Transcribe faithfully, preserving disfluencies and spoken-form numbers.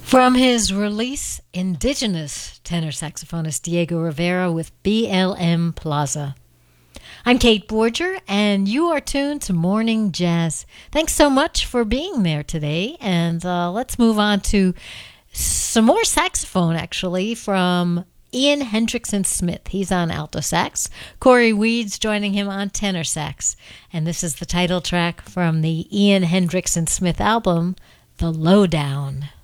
From his release, indigenous tenor saxophonist Diego Rivera with B L M Plaza. I'm Kate Borger, and you are tuned to Morning Jazz. Thanks so much for being there today, and uh, let's move on to some more saxophone, actually, from Ian Hendrickson Smith. He's on alto sax. Corey Weeds joining him on tenor sax. And this is the title track from the Ian Hendrickson Smith album, The Lowdown.